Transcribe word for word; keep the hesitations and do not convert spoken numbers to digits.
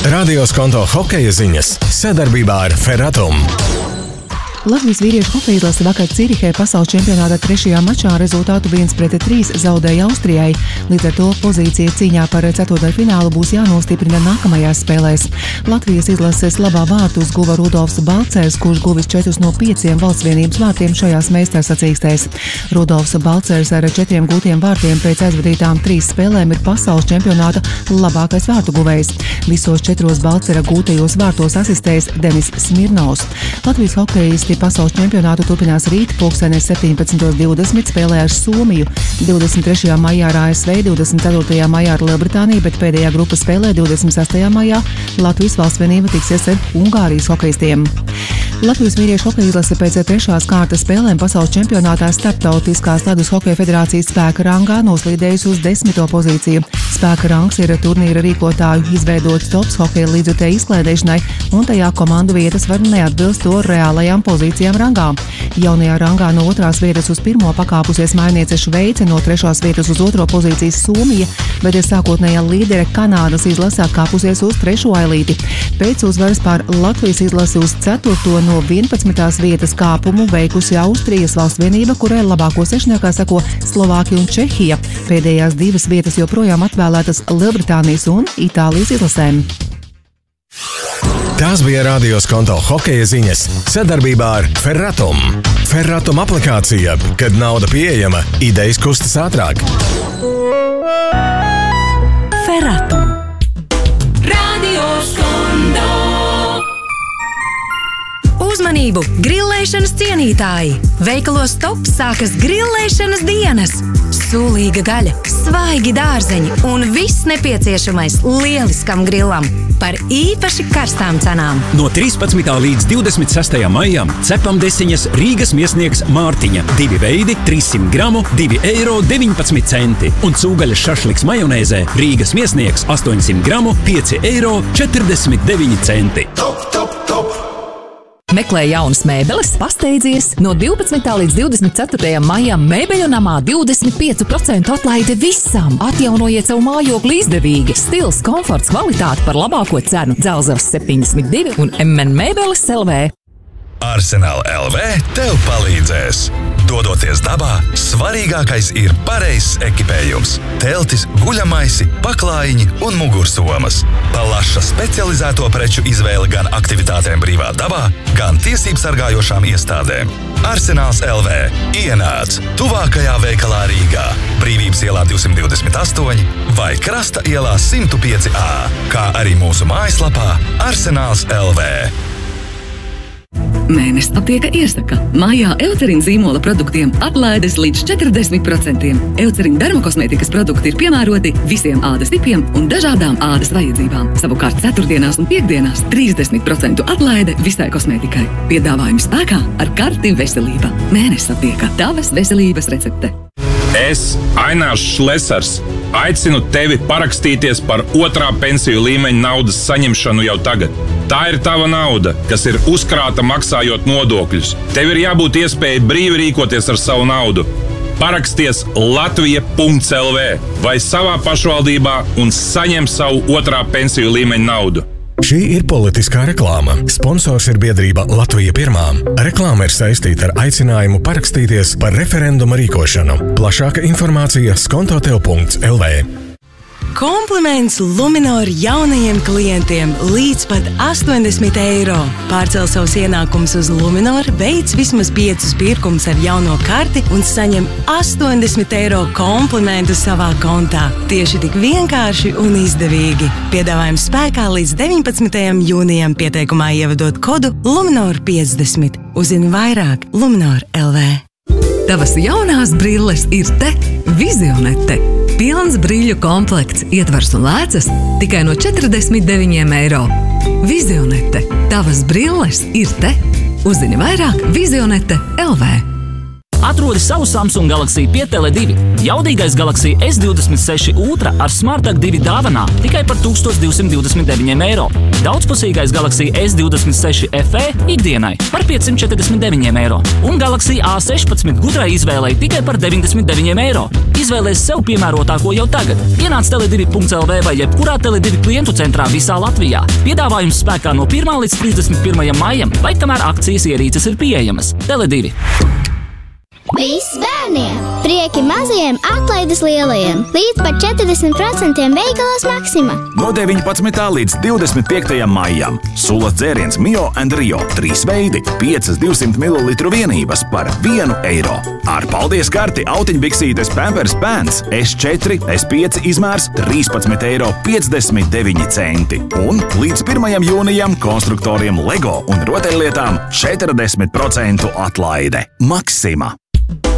Radio Skonto hokeja ziņas sadarbībā ar Ferratum. Latvijas vīriešu hokeja izlase vakar Cirihē pasaules čempionāta trešajā mačā rezultātu viens pret trīs zaudēja Austrijai. Līdz ar to pozīcija cīņā par ceturtdaļfinālu būs jānostiprina nākamajās spēlēs. Latvijas izlases labā vārtus guva Rudolfs Balcers, kurš guvis četrus no pieciem valsts vienības vārtiem šajās meistarsacīkstēs. Rudolfs Balcers ar četriem gūtiem vārtiem pēc aizvadītām trīs spēlēm ir pasaules čempionāta labākais vārtu guvējs. Visos četros Balcera gūtajos vārtos asistējis Denis Smirnovs. Latvijas hokejisti pasaules čempionātu turpinās rīt pulksteni septiņpadsmit divdesmit spēlē ar Somiju, divdesmit trešajā maijā ar A S V, divdesmit ceturtajā maijā ar Lielbritāniju, bet pēdējā grupas spēlē divdesmit sestajā maijā Latvijas valsts vienība tiksies ar Ungārijas hokejistiem. Latvijas vīriešu hokeja izlase pēc trešās kārtas spēlēm pasaules čempionātā Starptautiskās ledus hokeja federācijas spēka rangā noslīdējusi uz desmito pozīciju. Spēka rangs ir turnīra rīkotāju izveidots tops hokeja līdzjutēju izklēdēšanai, un tajā komandu vietas var neatbilst to reālajām pozīcijām rangā. Jaunajā rangā no otrās vietas uz pirmo pakāpusies mājniece Šveice, no trešās vietas uz otro pozīcijas Somija, bet sākotnējā līdere Kanādas izlase atkāpusies uz trešo ailīti. Pēc uzvaras pār Latvijas izlasi uz ceturto no vienpadsmitās vietas kāpumu veikusi Austrijas valsts vienība, kurai labāko sešniekā seko Slovākija un Čehija. Pēdējās divas vietas joprojām atvēlētas Lielbritānijas un Itālijas izlasēm. Tās bija Radio Skonto hokeja ziņas sadarbībā ar Ferratum. Ferratum aplikācija, kad nauda pieejama, idejas kustas ātrāk. Ferratum. Radio Skonto. Uzmanību! Grillēšanas cienītāji! Veikalos Top sākas grillēšanas dienas! Sūlīga gaļa, svaigi dārzeņi un viss nepieciešamais lieliskam grillam par īpaši karstām cenām. No trīspadsmitā līdz divdesmit sestajam maijam cepam desiņas Rīgas miesnieks Mārtiņa. Divi veidi, trīssimt gramu, divi eiro deviņpadsmit centi. Un cūgaļas šašliks majonēzē Rīgas miesnieks astoņsimt gramu, pieci eiro četrdesmit deviņi centi. Top, top, top! Meklē jaunas mēbeles, pasteidzies! No divpadsmitā līdz divdesmit ceturtajam maijam Mēbeļu namā divdesmit pieci procenti atlaide visam! Atjaunojiet savu mājokli izdevīgi! Stils, komforts, kvalitāte par labāko cenu! Dzelzavas septiņdesmit divi un M N Mēbeles L V. Arsenal L V tev palīdzēs. Dodoties dabā, svarīgākais ir pareizs ekipējums. Teltis, guļamaisi, paklājiņi un mugursomas. Plaša specializēto preču izvēle gan aktivitātēm brīvā dabā, gan tiesību sargājošām iestādēm. Arsenāls L V. Ienāc tuvākajā veikalā Rīgā, Brīvības ielā divsimt divdesmit astoņi vai Krasta ielā simt pieci A, kā arī mūsu mājaslapā Arsenāls L V. Mēnesis aptieka iesaka. Mājā Eucerin zīmola produktiem atlaides līdz četrdesmit procentiem. Eucerin dermokosmētikas produkti ir piemēroti visiem ādas tipiem un dažādām ādas vajadzībām. Savukārt ceturtdienās un piekdienās trīsdesmit procentu atlaide visai kosmētikai. Piedāvājums spēkā ar karti veselība. Mēnesis aptieka. Tavas veselības recepte. Es, Ainārs Šlesers, aicinu tevi parakstīties par otrā pensiju līmeņa naudas saņemšanu jau tagad. Tā ir tava nauda, kas ir uzkrāta maksājot nodokļus. Tev ir jābūt iespēja brīvi rīkoties ar savu naudu. Paraksties latvija punkts L V vai savā pašvaldībā un saņem savu otrā pensiju līmeņa naudu. Šī ir politiskā reklāma. Sponsors ir biedrība Latvija pirmā. Reklāma ir saistīta ar aicinājumu parakstīties par referenduma rīkošanu. Plašāka informācija skontotev punkts L V. Kompliments Luminor jaunajiem klientiem līdz pat astoņdesmit eiro. Pārcel savus ienākumus uz Luminor, veic vismaz piecus pirkumus ar jauno karti un saņem astoņdesmit eiro komplimentu savā kontā. Tieši tik vienkārši un izdevīgi. Piedāvājums spēkā līdz deviņpadsmitajam jūnijam, pieteikumā ievadot kodu Luminor piecdesmit. Uzzini vairāk Luminor L V. Tavas jaunās brilles ir te, Vizionete. Pilns brīļu komplekts, ietvers un lēcas tikai no četrdesmit deviņiem eiro. Vizionete. Tavas brilles ir te. Uzzini vairāk Vizionete L V. Atrodi savu Samsung Galaxy pie Tele divi. Jaudīgais Galaxy S divdesmit seši Ultra ar SmartTag divi dāvanā tikai par tūkstoš divsimt divdesmit deviņiem eiro. Daudzpusīgais Galaxy S divdesmit seši F E ikdienai par piecsimt četrdesmit deviņiem eiro. Un Galaxy A sešpadsmit gudrai izvēlei tikai par deviņdesmit deviņiem eiro. Izvēlēs sev piemērotāko jau tagad. Ienāc tele divi punkts L V vai jebkurā Tele divi klientu centrā visā Latvijā. Piedāvājums spēkā no pirmā līdz trīsdesmit pirmajam maijam, vai kamēr akcijas ierīces ir pieejamas. Tele divi. Viss bērniem! Prieki mazajiem, atlaides lielajiem! Līdz pat četrdesmit procentiem veikalos Maxima! No deviņpadsmitā līdz divdesmit piektajam maijam. Sulas dzēriens Mio and Rio. Trīs veidi, piecas divsimt mililitru vienības par vienu eiro. Ar paldies karti autiņbiksītes Pampers Pants S četri, S pieci izmērs trīspadsmit eiro piecdesmit deviņi centi. Un līdz pirmajam jūnijam konstruktoriem Lego un rotaļlietām četrdesmit procentu atlaide. Maxima!